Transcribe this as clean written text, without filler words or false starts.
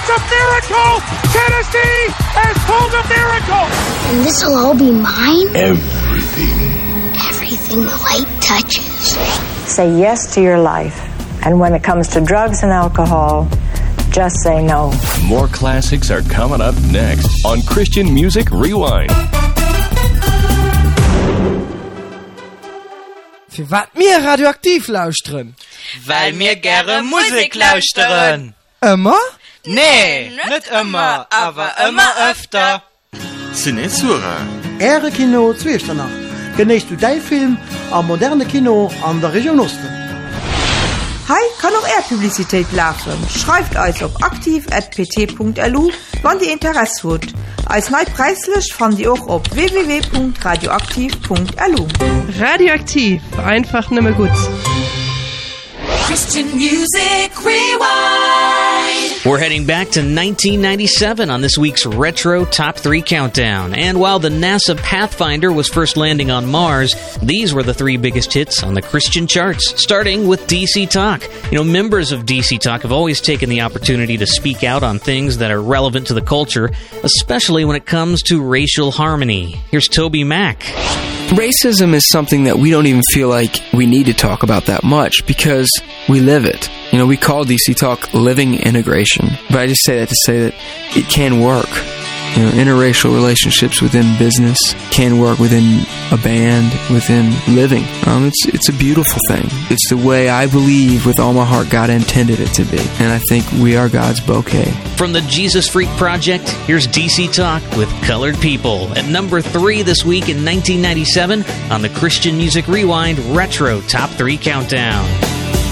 It's a miracle! Tennessee has pulled a miracle! And this'll all be mine? Everything. Everything the light touches. Say yes to your life. And when it comes to drugs and alcohol, just say no. More classics are coming up next on Christian Music Rewind. Für wat mir radioaktiv lauschen? Weil mir gerne Musik lauschen. Immer? Nee, nicht immer, aber immer öfter. Cinesura. Ehre Kino Zwiesternacht. Genießt du dein Film am moderne Kino an der Region Osten. Hi, kann auch Publizität laufen. Schreibt euch auf aktiv@pt.lu, wann die Interesse habt. Als neu preislich fand ihr auch auf www.radioaktiv.lu. Radioaktiv, einfach nimmer gut. Christian Music Rewind. We're heading back to 1997 on this week's Retro Top 3 Countdown. And while the NASA Pathfinder was first landing on Mars, these were the three biggest hits on the Christian charts, starting with DC Talk. You know, members of DC Talk have always taken the opportunity to speak out on things that are relevant to the culture, especially when it comes to racial harmony. Here's Toby Mac. Racism is something that we don't even feel like we need to talk about that much because we live it. You know, we call DC Talk living integration, but I just say that to say that it can work. You know, interracial relationships within business can work within a band, within living. It's a beautiful thing. It's the way I believe with all my heart God intended it to be, and I think we are God's bouquet. From the Jesus Freak Project, here's DC Talk with Colored People at number 3 this week in 1997 on the Christian Music Rewind Retro Top 3 Countdown.